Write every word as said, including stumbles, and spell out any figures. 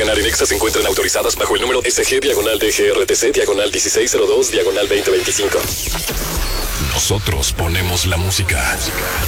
ganar en Exa se encuentran autorizadas bajo el número S G diagonal D G R T C diagonal dieciséis cero dos diagonal veinte veinticinco. Nosotros ponemos la música.